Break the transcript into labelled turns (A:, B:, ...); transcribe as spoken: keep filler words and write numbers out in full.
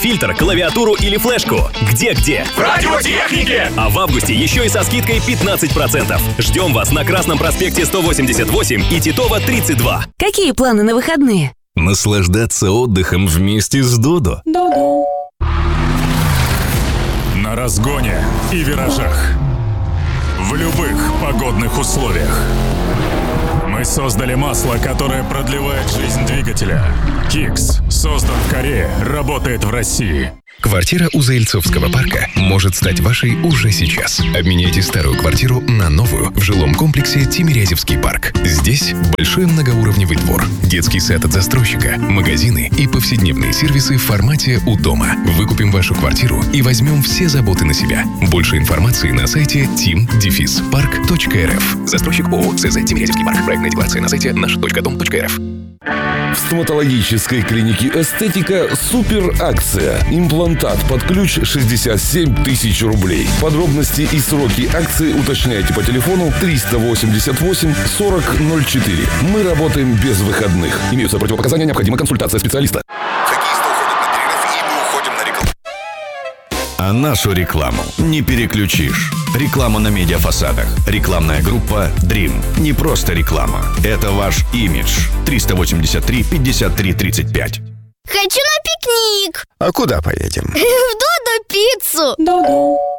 A: Фильтр, клавиатуру или флешку. Где-где?
B: В Радиотехнике!
A: А в августе еще и со скидкой пятнадцать процентов. Ждем вас на Красном проспекте сто восемьдесят восемь и Титова тридцать два.
C: Какие планы на выходные?
D: Наслаждаться отдыхом вместе с Додо.
C: Додо.
B: На разгоне и виражах. В любых погодных условиях. Мы создали масло, которое продлевает жизнь двигателя. Кикс создан в Корее, работает в России.
E: Квартира у Заильцовского парка может стать вашей уже сейчас. Обменяйте старую квартиру на новую в жилом комплексе Тимирязевский парк. Здесь большой многоуровневый двор, детский сад от застройщика, магазины и повседневные сервисы в формате «У дома». Выкупим вашу квартиру и возьмем все заботы на себя. Больше информации на сайте тим парк точка эр эф. Застройщик ООО СЗ Тимирязевский парк. Проектная декларация на сайте наш точка дом точка эр эф.
F: В стоматологической клинике «Эстетика» супер акция. Имплантат под ключ шестьдесят семь тысяч рублей. Подробности и сроки акции уточняйте по телефону триста восемьдесят восемь сорок ноль четыре. Мы работаем без выходных. Имеются противопоказания, необходима консультация специалиста.
G: Хоккеисты уходят на перерыв, и мы уходим на рекламу.
D: А нашу рекламу не переключишь. Реклама на медиафасадах. Рекламная группа Dream. Не просто реклама. Это ваш имидж. триста восемьдесят три пятьдесят три тридцать пять.
H: Хочу на пикник.
I: А куда поедем?
H: В Додо пиццу.
C: Додо.